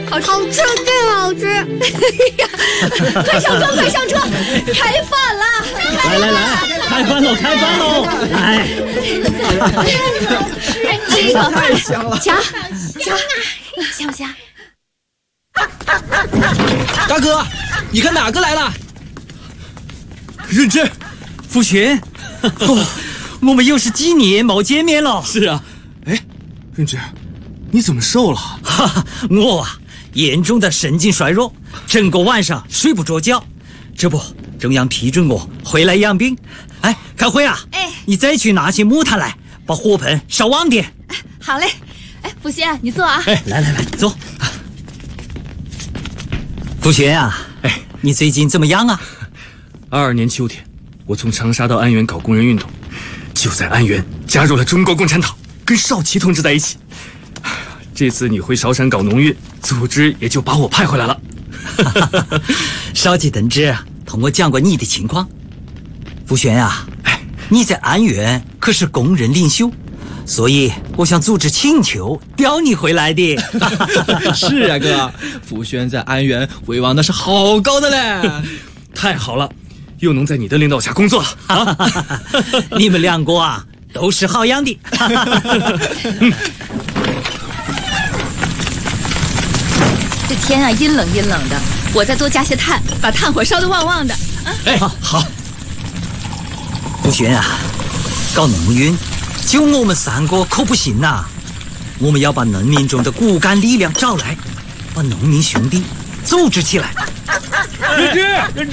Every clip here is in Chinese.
好吃，更好吃！快上车，快上车，开饭啦！ 来，开饭喽，开饭喽！来， 这个太香了， 夹，香不香？ 大哥，你看哪个来了？ 润之，傅璇，我们又是几年没见面了。 是啊， 哎，润之，你怎么瘦了？ 哈哈，我啊，严重的神经衰弱，整个晚上睡不着觉。这不，中央批准我回来养病。哎，开会啊！ 哎， 你再去拿些木炭来，把火盆烧旺点。 好嘞。哎，傅璇，你坐啊。 哎，来，坐。傅璇啊，哎，你最近怎么样啊 22年秋天，我从长沙到安源搞工人运动，就在安源加入了中国共产党，跟少奇同志在一起。这次你回韶山搞农运，组织也就把我派回来了。 少奇同志同我讲过你的情况。傅璇啊，你在安源可是工人领袖，所以我想组织请求调你回来的。 是啊，哥，傅璇在安源威望那是好高的嘞。 太好了，又能在你的领导下工作了啊！ 你们两个啊，都是好样的。 这天啊，阴冷阴冷的，我再多加些炭，把炭火烧得旺旺的。 哎，好。傅璇啊，搞农运就我们3个可不行呐，我们要把农民中的骨干力量找来，把农民兄弟组织起来。 润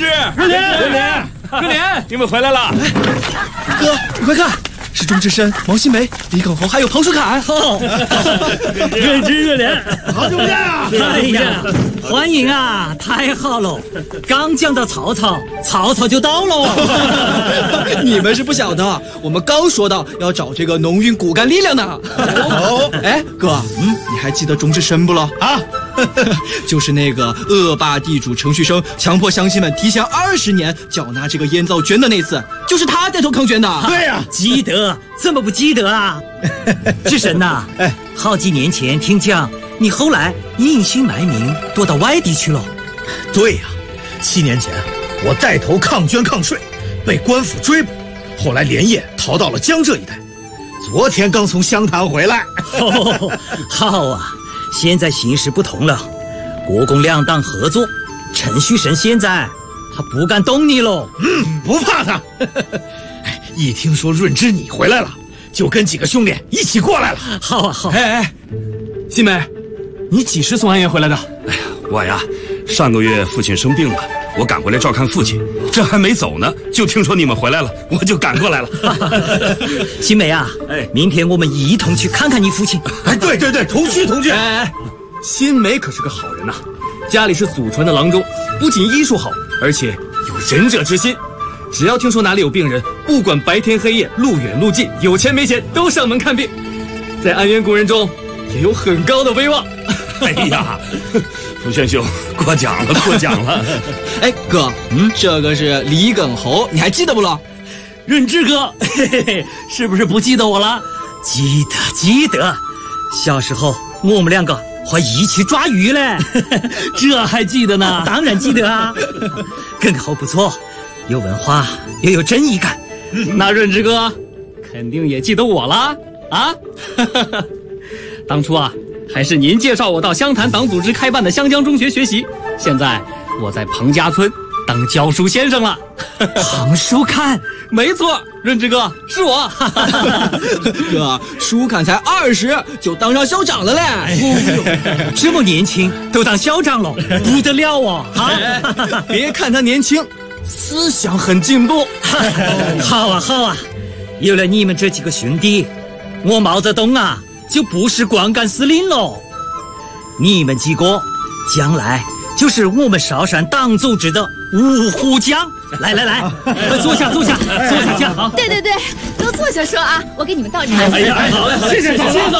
莲，你们回来了。 哥，你快看，是钟志深、毛新梅、李耿侯还有彭树凯。 润之润莲， 好久不见啊！ 哎呀，欢迎啊！太好了，刚讲到曹操就到了。 你们是不晓得，我们刚说到要找这个农运骨干力量呢。哎，哥，你还记得钟志深不了啊？就是那个恶霸地主程旭升强迫乡亲们提前20年缴纳这个烟皂捐的那次，就是他带头抗捐的。 对呀， 记得，怎么不记得啊？志深呐，好几年前听讲，你后来隐姓埋名躲到外地去了。 对呀，7年前我带头抗捐抗税，被官府追捕，后来连夜逃到了江浙一带，昨天刚从湘潭回来。 好啊，现在形势不同了，国共两党合作，程旭升现在他不敢动你喽。 不怕他。一听说润之你回来了，就跟几个兄弟一起过来了。 好啊，好。 哎，新梅，你几时从安源回来的？ 哎呀，我呀，上个月父亲生病了，我赶回来照看父亲，这还没走呢，就听说你们回来了，我就赶过来了。 新梅啊，明天我们一同去看看你父亲。 哎，对，同去。 哎，新梅可是个好人呐，家里是祖传的郎中，不仅医术好，而且有仁者之心。只要听说哪里有病人，不管白天黑夜，路远路近，有钱没钱，都上门看病，在安源工人中也有很高的威望。 哎呀，傅璇兄，过奖了。 哎，哥，这个是李耿侯，你还记得不了？ 润之哥，是不是不记得我了？记得，小时候我们两个还一起抓鱼嘞。这还记得呢？当然记得啊。耿侯不错，有文化又有正义感。 那润之哥肯定也记得我了啊。当初啊，还是您介绍我到湘潭党组织开办的湘江中学学习，现在我在彭家村当教书先生了。 彭书侃， 没错，润之哥是我。 哥，舒侃才20就当上校长了嘞。 这么年轻都当校长了，不得了哦！ 别看他年轻，思想很进步。 好啊，有了你们这几个兄弟，我毛泽东啊就不是光杆司令喽。你们几个将来就是我们韶山党组织的五虎将。来，坐下讲。好， 对，都坐下说啊，我给你们倒茶。 哎呀，好嘞，谢谢。